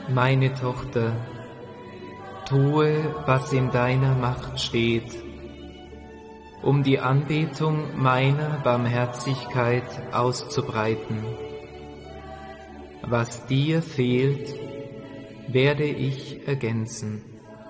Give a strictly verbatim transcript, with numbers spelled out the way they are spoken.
meine Tochter, tue, was in deiner Macht steht, um die Anbetung meiner Barmherzigkeit auszubreiten. Was dir fehlt, werde ich ergänzen.